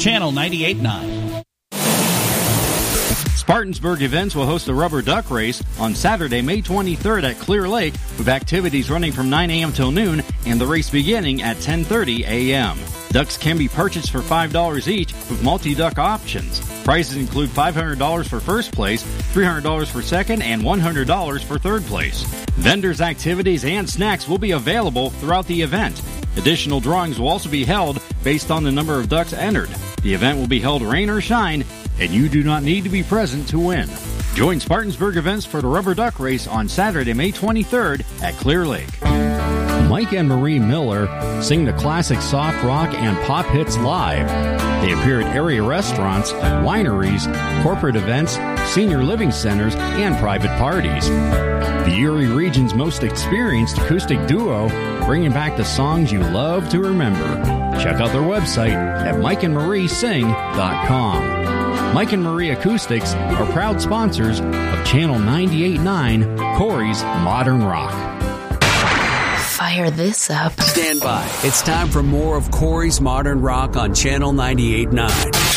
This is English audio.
Channel 98.9. Spartansburg Events will host the Rubber Duck Race on Saturday, May 23rd at Clear Lake, with activities running from 9 a.m. till noon and the race beginning at 10:30 a.m. Ducks can be purchased for $5 each with multi-duck options. Prizes include $500 for first place, $300 for second, and $100 for third place. Vendors, activities, and snacks will be available throughout the event. Additional drawings will also be held based on the number of ducks entered. The event will be held rain or shine, and you do not need to be present to win. Join Spartansburg Events for the Rubber Duck Race on Saturday, May 23rd at Clear Lake. Mike and Marie Miller sing the classic soft rock and pop hits live. They appear at area restaurants, wineries, corporate events, senior living centers, and private parties. The Erie region's most experienced acoustic duo, bringing back the songs you love to remember. Check out their website at mikeandmariesing.com. Mike and Marie Acoustics are proud sponsors of Channel 98.9, Corey's Modern Rock. Fire this up. Stand by. It's time for more of Corey's Modern Rock on Channel 98.9.